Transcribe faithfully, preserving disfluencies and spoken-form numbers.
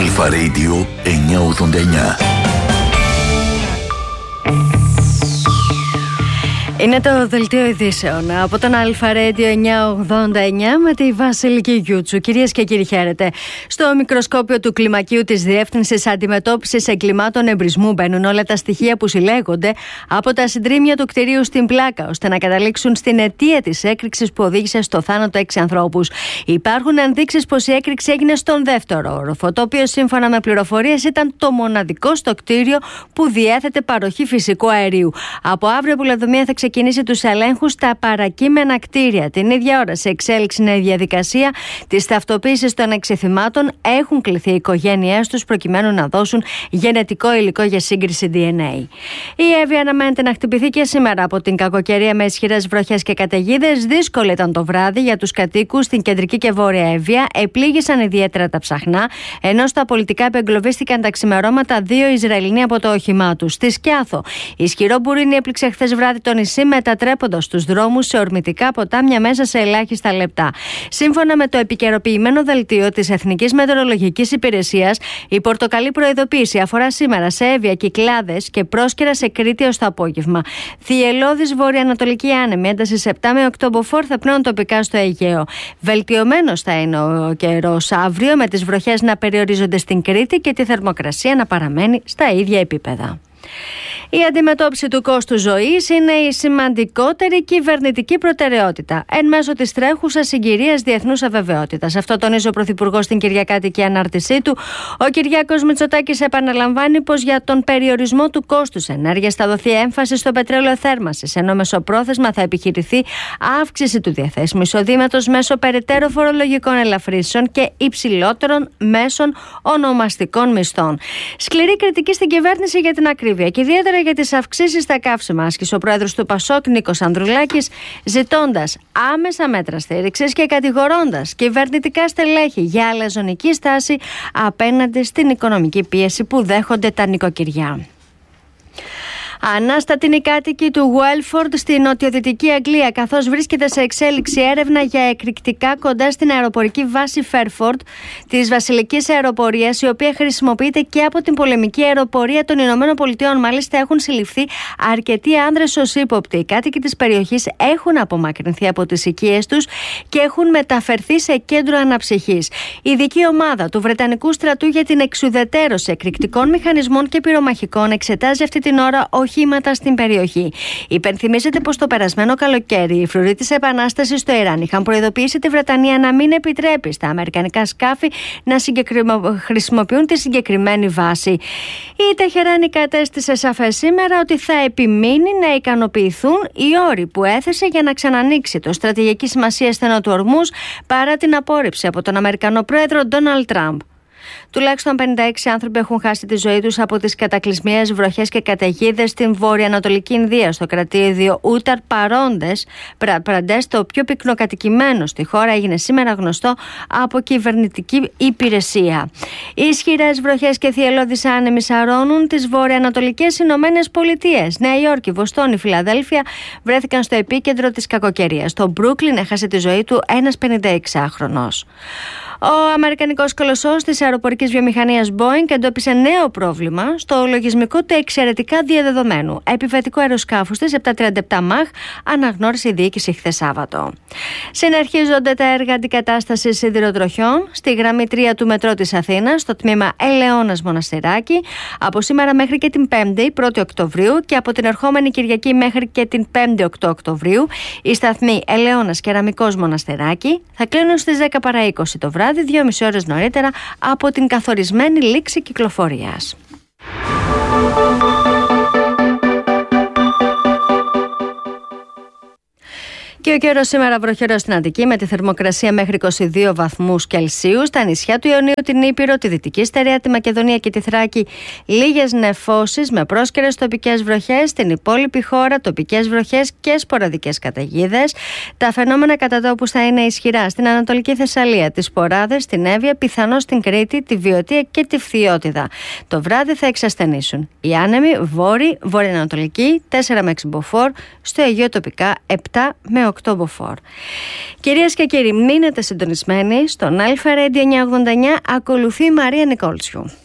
Αλφα Radio εννιακόσια ογδόντα εννιά. Είναι το δελτίο ειδήσεων από τον Αλφα Radio εννιακόσια ογδόντα εννιά με τη Βασιλική Γιούτσου. Κυρίες και κύριοι, χαίρετε. Στο μικροσκόπιο του κλιμακίου της Διεύθυνσης Αντιμετώπισης Εγκλημάτων Εμπρισμού μπαίνουν όλα τα στοιχεία που συλλέγονται από τα συντρίμμια του κτηρίου στην Πλάκα, ώστε να καταλήξουν στην αιτία της έκρηξης που οδήγησε στο θάνατο έξι ανθρώπους. Υπάρχουν ενδείξεις πως η έκρηξη έγινε στον δεύτερο όροφο, το οποίο σύμφωνα με πληροφορίες ήταν το μοναδικό στο κτίριο που διέθετε παροχή φυσικού αερίου. Από αύριο πουλαδομία θα ξεκινήσει τους ελέγχους στα παρακείμενα κτίρια. Την ίδια ώρα, σε εξέλιξη είναι η διαδικασία της ταυτοποίησης των εξεθυμάτων. Έχουν κληθεί οι οικογένειές τους προκειμένου να δώσουν γενετικό υλικό για σύγκριση ντι εν έι. Η Εύβοια αναμένεται να χτυπηθεί και σήμερα από την κακοκαιρία με ισχυρές βροχές και καταιγίδες. Δύσκολο ήταν το βράδυ για τους κατοίκους στην κεντρική και βόρεια Εύβοια. Επλήγησαν ιδιαίτερα τα ψαχνά, ενώ στα πολιτικά επεγκλωβίστηκαν τα ξημερώματα δύο Ισραηλινοί από το όχημά τους. Στη Σκιάθο, ισχυρό μπουρίνι έπληξε χθες βράδυ το νησί, μετατρέποντας τους δρόμους σε ορμητικά ποτάμια μέσα σε ελάχιστα λεπτά. Σύμφωνα με το επικαιροποιημένο δελτίο της Εθνικής Μετεωρολογικής Υπηρεσίας, η πορτοκαλί προειδοποίηση αφορά σήμερα σε Εύβοια, Κυκλάδες και Πρόσκαιρα σε Κρήτη ως το απόγευμα. Θυελλώδης βορειοανατολική άνεμη έντασης επτά με οκτώ μποφόρ θα πνέουν τοπικά στο Αιγαίο. Βελτιωμένος θα είναι ο καιρός αύριο, με τις βροχές να περιορίζονται στην Κρήτη και τη θερμοκρασία να παραμένει στα ίδια επίπεδα. Η αντιμετώπιση του κόστου ζωής είναι η σημαντικότερη κυβερνητική προτεραιότητα εν μέσω της τρέχουσας συγκυρίας διεθνούς αβεβαιότητας. Αυτό τονίζει ο Πρωθυπουργός στην κυριακάτικη ανάρτησή του. Ο Κυριάκος Μητσοτάκης επαναλαμβάνει πως για τον περιορισμό του κόστους ενέργειας θα δοθεί έμφαση στο πετρέλαιο θέρμανσης, ενώ μεσοπρόθεσμα θα επιχειρηθεί αύξηση του διαθέσιμου εισοδήματος μέσω περαιτέρω φορολογικών ελαφρύσεων και υψηλότερων μέσων ονομαστικών μισθών. Σκληρή κριτική στην κυβέρνηση για την ακρίβεια και ιδιαίτερα για τις αυξήσεις στα καύσιμα, άσκησε ο πρόεδρος του Πασόκ Νίκος Ανδρουλάκης, ζητώντας άμεσα μέτρα στήριξης και κατηγορώντας κυβερνητικά στελέχη για αλαζονική στάση απέναντι στην οικονομική πίεση που δέχονται τα νοικοκυριά. Ανάστατοι οι κάτοικοι του Γουέλφορντ στη νοτιοδυτική Αγγλία, καθώς βρίσκεται σε εξέλιξη έρευνα για εκρηκτικά κοντά στην αεροπορική βάση Φέρφορντ της Βασιλικής Αεροπορίας, η οποία χρησιμοποιείται και από την πολεμική αεροπορία των Ηνωμένων Πολιτειών. Μάλιστα, έχουν συλληφθεί αρκετοί άνδρες ως ύποπτοι. Οι κάτοικοι της περιοχής έχουν απομακρυνθεί από τις οικίες τους και έχουν μεταφερθεί σε κέντρο αναψυχής. Η ειδική ομάδα του Βρετανικού στρατού για την εξουδετερώση εκρηκτικών μηχανισμών και πυρομαχικών εξετάζει αυτή την ώρα οχήματα στην περιοχή. Υπενθυμίζεται πως το περασμένο καλοκαίρι οι φρουροί της Επανάστασης στο Ιράν είχαν προειδοποιήσει τη Βρετανία να μην επιτρέπει στα αμερικανικά σκάφη να χρησιμοποιούν τη συγκεκριμένη βάση. Η Τεχεράνη κατέστησε σαφές σήμερα ότι θα επιμείνει να ικανοποιηθούν οι όροι που έθεσε για να ξανανοίξει το στρατηγική σημασία στενό του Ορμούζ, παρά την απόρριψη από τον Αμερικανό πρόεδρο Ντόναλντ Τραμπ. Τουλάχιστον πενήντα έξι άνθρωποι έχουν χάσει τη ζωή τους από τις κατακλυσμιαίες βροχές και καταιγίδες στην βόρεια-ανατολική Ινδία, στο κρατήδιο Ούταρ Παρόντες Πραντές, το πιο πυκνοκατοικημένο στη χώρα, έγινε σήμερα γνωστό από κυβερνητική υπηρεσία. Οι ισχυρές βροχές και θυελλώδεις άνεμοι σαρώνουν τις βόρεια-ανατολικές Ηνωμένες Πολιτείες. Νέα Υόρκη, Βοστόνη, Φιλαδέλφια βρέθηκαν στο επίκεντρο της κακοκαιρίας. Στο Μπρούκλιν έχασε τη ζωή του ένας πενηνταεξάχρονος. Ο αμερικανικός κολοσσός της αεροπορικής βιομηχανίας Boeing εντόπισε νέο πρόβλημα στο λογισμικό του εξαιρετικά διαδεδομένου επιβατικού αεροσκάφους της επτακόσια τριάντα επτά μαχ, αναγνώρισε η διοίκηση χθες Σάββατο. Συνεχίζονται τα έργα αντικατάστασης σιδηροτροχιών στη γραμμή τρία του μετρό της Αθήνας, στο τμήμα Ελαιώνας Μοναστηράκι, από σήμερα μέχρι και την πέμπτη, πρώτη Οκτωβρίου, και από την ερχόμενη Κυριακή μέχρι και την πέμπτη, οκτώ Οκτωβρίου. Οι σταθμοί Ελαιώνας Κεραμικός Μοναστηράκι θα κλείνουν στις δέκα παρά είκοσι το βράδυ, δύο και μισή ώρες νωρίτερα από την καθορισμένη λήξη κυκλοφορίας. Και ο καιρός σήμερα βροχερός στην Αττική, με τη θερμοκρασία μέχρι είκοσι δύο βαθμούς Κελσίου. Στα νησιά του Ιωνίου, την Ήπειρο, τη Δυτική Στερεά, τη Μακεδονία και τη Θράκη, λίγες νεφώσεις με πρόσκαιρες τοπικές βροχές. Στην υπόλοιπη χώρα, τοπικές βροχές και σποραδικές καταιγίδες. Τα φαινόμενα κατά τόπους θα είναι ισχυρά στην Ανατολική Θεσσαλία, τις Σποράδες, στην Εύβοια, πιθανώς στην Κρήτη, τη Βιωτία και τη Φθιώτιδα. Το βράδυ θα εξασθενήσουν οι άνεμοι βόρειοι, βορειοανατολικοί, τέσσερα με έξι μποφόρ, στο Αιγαίο τοπικά επτά με οκτώ. οκτώ Κυρίες και κύριοι, μείνετε συντονισμένοι στον Αλφα Radio εννιακόσια ογδόντα εννιά. Ακολουθεί η Μαρία Νικόλτσιου.